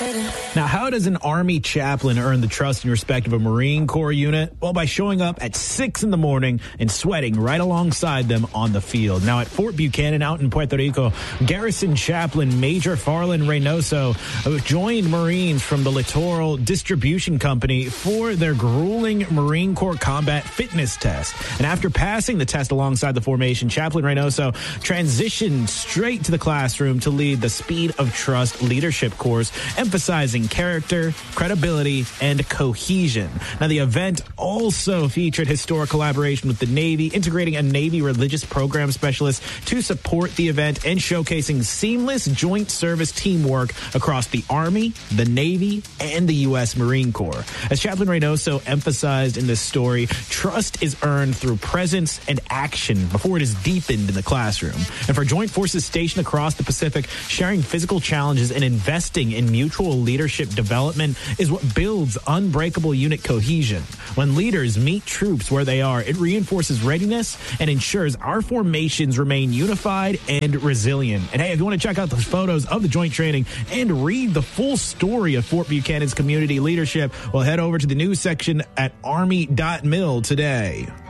Now, how does an Army chaplain earn the trust and respect of a Marine Corps unit? Well, by showing up at 6 in the morning and sweating right alongside them on the field. Now, at Fort Buchanan out in Puerto Rico, Garrison Chaplain Major Farland Reynoso joined Marines from the Littoral Distribution Company for their grueling Marine Corps combat fitness test. And after passing the test alongside the formation, Chaplain Reynoso transitioned straight to the classroom to lead the Speed of Trust leadership course, emphasizing character, credibility, and cohesion. Now, the event also featured historic collaboration with the Navy, integrating a Navy religious program specialist to support the event and showcasing seamless joint service teamwork across the Army, the Navy, and the U.S. Marine Corps. As Chaplain Reynoso emphasized in this story, trust is earned through presence and action before it is deepened in the classroom. And for joint forces stationed across the Pacific, sharing physical challenges and investing in mutual leadership development is what builds unbreakable unit cohesion. When leaders meet troops where they are, it reinforces readiness and ensures our formations remain unified and resilient. And hey, if you want to check out the photos of the joint training and read the full story of Fort Buchanan's community leadership, well, head over to the news section at army.mil today.